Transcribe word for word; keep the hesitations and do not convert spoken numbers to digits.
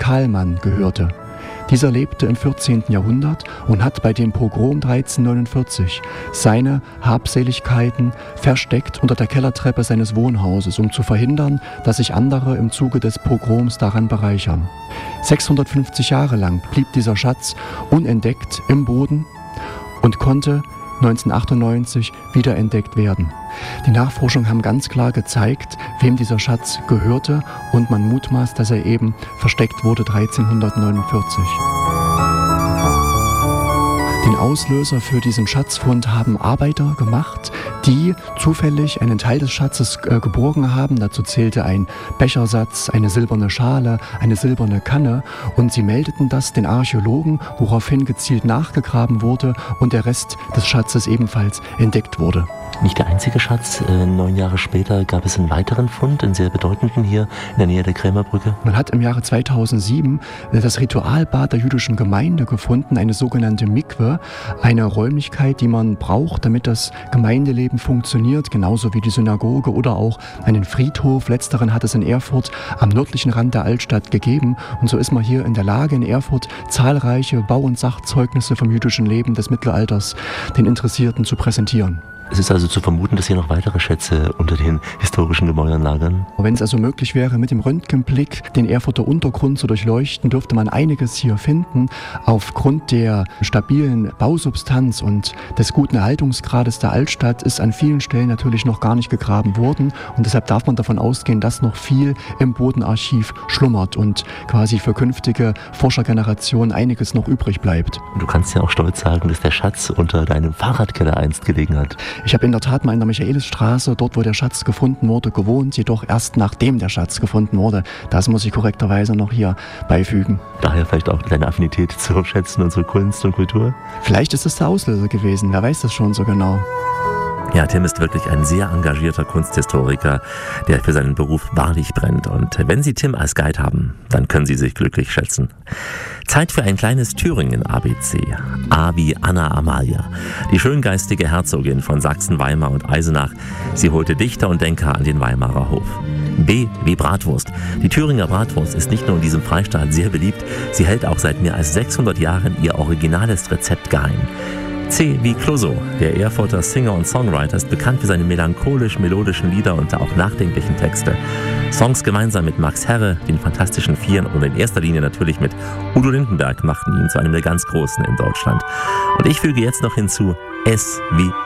Kahlmann gehörte. Dieser lebte im vierzehnten Jahrhundert und hat bei dem Pogrom dreizehnhundertneunundvierzig seine Habseligkeiten versteckt unter der Kellertreppe seines Wohnhauses, um zu verhindern, dass sich andere im Zuge des Pogroms daran bereichern. sechshundertfünfzig Jahre lang blieb dieser Schatz unentdeckt im Boden und konnte neunzehnhundertachtundneunzig wiederentdeckt werden. Die Nachforschungen haben ganz klar gezeigt, wem dieser Schatz gehörte, und man mutmaßt, dass er eben versteckt wurde dreizehnhundertneunundvierzig. Den Auslöser für diesen Schatzfund haben Arbeiter gemacht, die zufällig einen Teil des Schatzes äh, geborgen haben. Dazu zählte ein Bechersatz, eine silberne Schale, eine silberne Kanne, und sie meldeten das den Archäologen, woraufhin gezielt nachgegraben wurde und der Rest des Schatzes ebenfalls entdeckt wurde. Nicht der einzige Schatz. Äh, neun Jahre später gab es einen weiteren Fund, einen sehr bedeutenden hier in der Nähe der Krämerbrücke. Man hat im Jahre zweitausendsieben das Ritualbad der jüdischen Gemeinde gefunden, eine sogenannte Mikwe, eine Räumlichkeit, die man braucht, damit das Gemeindeleben funktioniert, genauso wie die Synagoge oder auch einen Friedhof. Letzteren hat es in Erfurt am nördlichen Rand der Altstadt gegeben, und so ist man hier in der Lage, in Erfurt zahlreiche Bau- und Sachzeugnisse vom jüdischen Leben des Mittelalters den Interessierten zu präsentieren. Es ist also zu vermuten, dass hier noch weitere Schätze unter den historischen Gemäuern lagern. Wenn es also möglich wäre, mit dem Röntgenblick den Erfurter Untergrund zu durchleuchten, dürfte man einiges hier finden. Aufgrund der stabilen Bausubstanz und des guten Erhaltungsgrades der Altstadt ist an vielen Stellen natürlich noch gar nicht gegraben worden, und deshalb darf man davon ausgehen, dass noch viel im Bodenarchiv schlummert und quasi für künftige Forschergenerationen einiges noch übrig bleibt. Und du kannst ja auch stolz sagen, dass der Schatz unter deinem Fahrradkeller einst gelegen hat. Ich habe in der Tat mal in der Michaelisstraße, dort wo der Schatz gefunden wurde, gewohnt, jedoch erst nachdem der Schatz gefunden wurde. Das muss ich korrekterweise noch hier beifügen. Daher vielleicht auch deine Affinität zu Schätzen und zu Kunst und Kultur? Vielleicht ist es der Auslöser gewesen, wer weiß das schon so genau. Ja, Tim ist wirklich ein sehr engagierter Kunsthistoriker, der für seinen Beruf wahrlich brennt. Und wenn Sie Tim als Guide haben, dann können Sie sich glücklich schätzen. Zeit für ein kleines Thüringen-A B C. A wie Anna Amalia, die schöngeistige Herzogin von Sachsen, Weimar und Eisenach. Sie holte Dichter und Denker an den Weimarer Hof. B wie Bratwurst. Die Thüringer Bratwurst ist nicht nur in diesem Freistaat sehr beliebt, sie hält auch seit mehr als sechshundert Jahren ihr originales Rezept geheim. C wie Clouseau. Der Erfurter Singer und Songwriter ist bekannt für seine melancholisch-melodischen Lieder und auch nachdenklichen Texte. Songs gemeinsam mit Max Herre, den Fantastischen Vieren und in erster Linie natürlich mit Udo Lindenberg machten ihn zu einem der ganz Großen in Deutschland. Und ich füge jetzt noch hinzu S wie